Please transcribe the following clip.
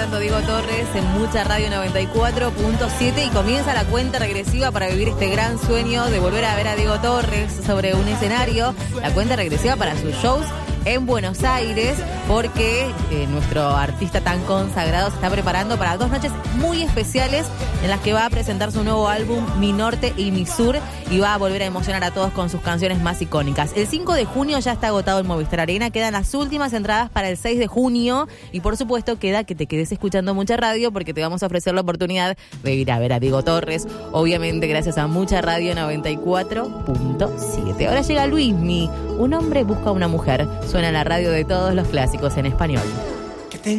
cantando Diego Torres en Mucha Radio 94.7 y comienza la cuenta regresiva para vivir este gran sueño de volver a ver a Diego Torres sobre un escenario. La cuenta regresiva para sus shows en Buenos Aires, porque nuestro artista tan consagrado se está preparando para 2 noches muy especiales en las que va a presentar su nuevo álbum Mi Norte y Mi Sur y va a volver a emocionar a todos con sus canciones más icónicas. El 5 de junio ya está agotado en Movistar Arena, quedan las últimas entradas para el 6 de junio y por supuesto queda que te quedes escuchando Mucha Radio porque te vamos a ofrecer la oportunidad de ir a ver a Diego Torres, obviamente gracias a Mucha Radio 94.7. Ahora llega Luismi, un hombre busca a una mujer. Suena la radio de todos los clásicos en español.